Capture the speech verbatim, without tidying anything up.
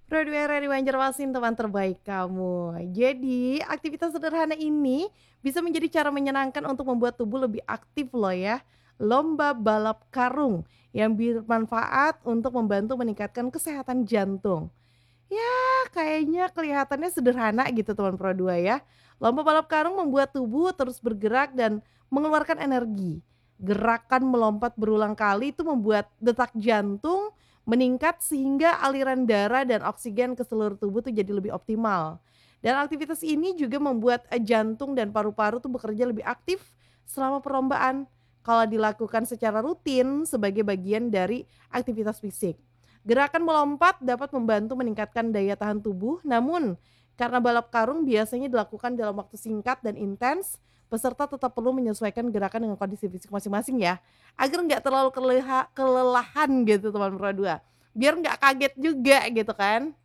Broadway dari Banjarmasin teman terbaik kamu. Jadi, aktivitas sederhana ini bisa menjadi cara menyenangkan untuk membuat tubuh lebih aktif loh ya. Lomba balap karung yang bermanfaat untuk membantu meningkatkan kesehatan jantung. Ya, kayaknya kelihatannya sederhana gitu teman Pro dua ya. Lomba balap karung membuat tubuh terus bergerak dan mengeluarkan energi. Gerakan melompat berulang kali itu membuat detak jantung meningkat sehingga aliran darah dan oksigen ke seluruh tubuh tuh jadi lebih optimal. Dan aktivitas ini juga membuat eh, jantung dan paru-paru tuh bekerja lebih aktif selama perlombaan kalau dilakukan secara rutin sebagai bagian dari aktivitas fisik. Gerakan melompat dapat membantu meningkatkan daya tahan tubuh, namun karena balap karung biasanya dilakukan dalam waktu singkat dan intens, peserta tetap perlu menyesuaikan gerakan dengan kondisi fisik masing-masing ya, agar nggak terlalu keleha kelelahan gitu teman Pro dua, biar nggak kaget juga gitu kan.